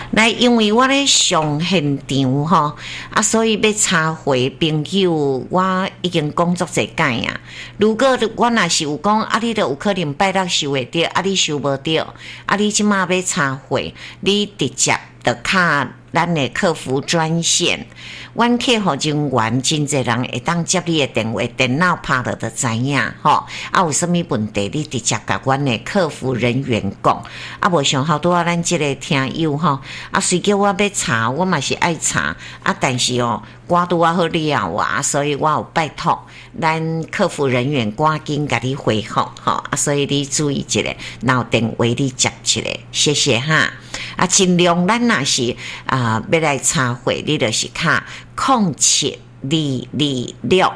来，因为我咧上现场吼，所以要查回朋友，我已经工作一届啊。如果我若是有讲，你就有可能拜六收会到，你收无到，你即马要查回，你直接就敲咱的客服专线。阮客服人员真侪人会当接你的电话，电脑拍了就知影吼。有啥物问题，你直接甲阮的客服人员讲。无像好多咱即个听友吼，虽叫我要查，我嘛是爱查但是我拄好了所以我有拜托咱客服人员赶紧甲你回复吼所以你注意一下，然后电话你接一下，谢谢哈。尽量咱若是要来查回，你就是卡0722688888。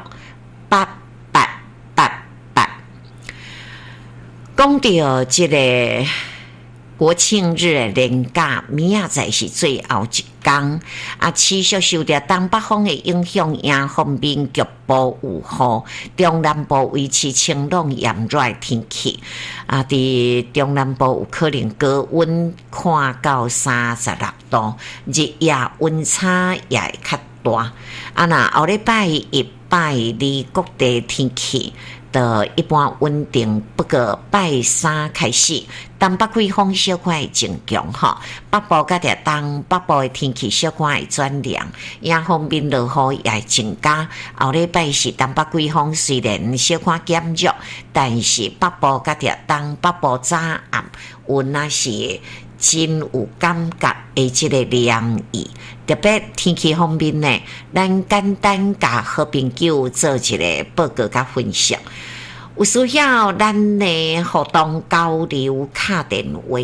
讲到这个国庆日的连假，明仔载是最后一天持续受到东北风的影响，迎风面局部有雨，中南部维持晴朗炎热天气伫中南部有可能高温看到36度，日夜温差也会较大那后礼拜一拜二各地天气的一般稳定，不过拜三开始，东北季风小可会增强北部甲东北部的天气小可会转凉，迎风面落雨也会增加。后礼拜是东北季风虽然小可减弱，但是北部甲东北部早暗温是真有感觉的这个凉意。特别天气方面呢，咱简单甲好朋友做一个报告甲分享。有需要咱的互动交流卡电话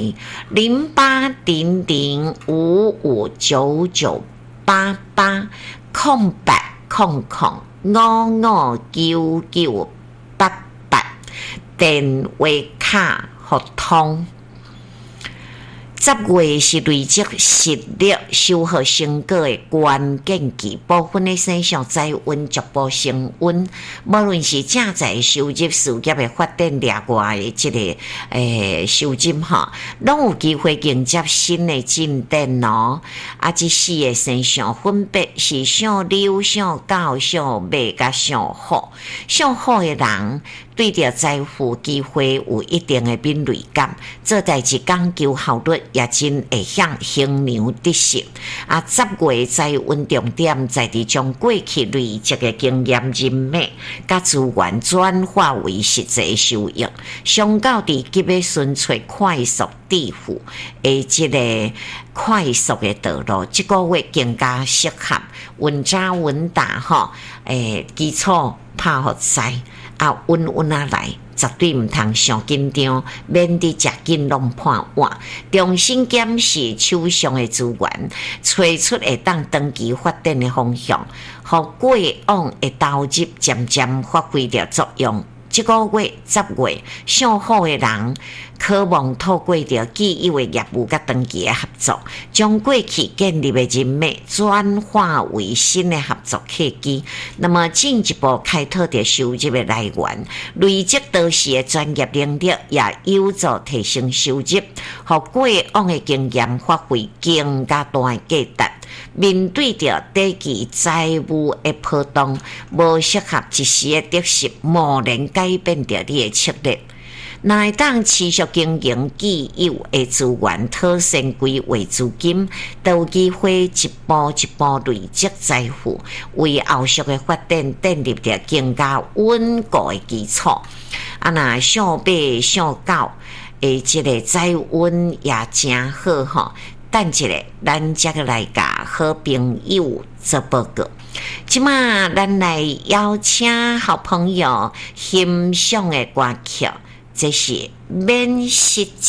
0800559988空白00559988电话卡互通。10月是累积实力收获成果的关键期，部分的生产载温逐步升温，无论是正在收入事业的发展，另外的这个收入拢有机会迎接新的进展这四个生产分别是上溜、上高、上卖甲上好。上好的人对着财富机会有一定的敏锐感，做代志讲究效率，也真会向行牛得胜10月财运重点在伫将过去累积的经验、人脉甲资源转化为实际收益，上到伫急要寻找快速致富的这个快速的道路，这个月更加适合稳扎稳打基础拍好在稳稳来，绝对唔通上紧张，免得食紧弄破碗。重新检视手上的资源，找出会当长期发展的方向，互过往的投入渐渐发挥着作用。这个月10月，上好的人渴望透过着既有的业务甲长期的合作，将过去建立的人脉转化为新的合作契机。那么进一步开拓着收入的来源，累积多时的专业能力，也有助提升收入，互过往的经验发挥更加大的价值。面对着短期财务的波动，无适合一时的得失，蓦然改变着你的策略。若会当持续经营既有的资源，妥善规划资金，都有机会一步一步累积财富，为后续的发展建立着更加稳固的基础。若上八上九的这个财运也真好等一下，咱才来甲好朋友做报告。即马咱来邀请好朋友欣赏的歌曲，这是免失